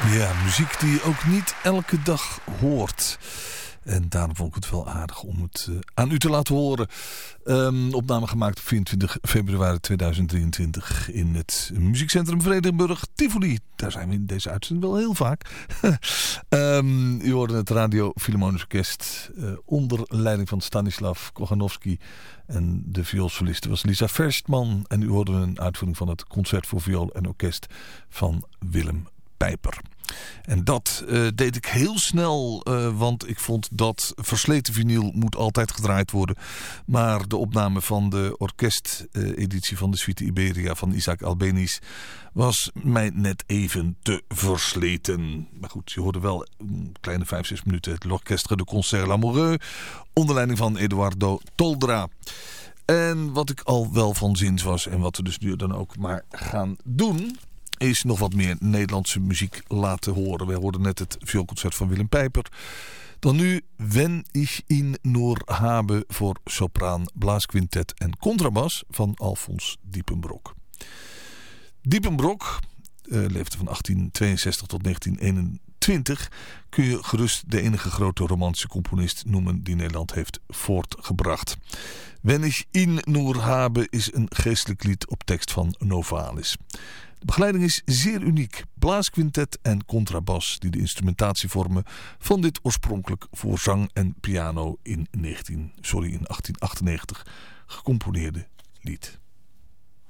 Ja, muziek die je ook niet elke dag hoort. En daarom vond ik het wel aardig om het aan u te laten horen. Opname gemaakt op 24 februari 2023 in het muziekcentrum Vredenburg Tivoli. Daar zijn we in deze uitzending wel heel vaak. U hoorde het Radio Philharmonisch Orkest onder leiding van Stanislav Kochanowski. En de vioolsoliste was Lisa Verstman. En u hoorde een uitvoering van het concert voor viool en orkest van Willem Pijper. En dat deed ik heel snel, want ik vond dat versleten vinyl moet altijd gedraaid worden. Maar de opname van de orkesteditie van de Suite Iberia van Isaac Albeniz was mij net even te versleten. Maar goed, je hoorde wel een kleine 5-6 minuten het L'Orchestre de Concert Lamoureux onder leiding van Eduardo Toldra. En wat ik al wel van zins was en wat we dus nu dan ook maar gaan doen, is nog wat meer Nederlandse muziek laten horen. We hoorden net het vioolconcert van Willem Pijper. Dan nu Wenn ich ihn nur habe voor sopraan, blaasquintet en contrabas van Alfons Diepenbrok. Diepenbrok leefde van 1862 tot 1921. Kun je gerust de enige grote romantische componist noemen die Nederland heeft voortgebracht. Wenn ich ihn nur habe is een geestelijk lied op tekst van Novalis. De begeleiding is zeer uniek. Blaasquintet en contrabas die de instrumentatie vormen van dit oorspronkelijk voor zang en piano in 1898 gecomponeerde lied.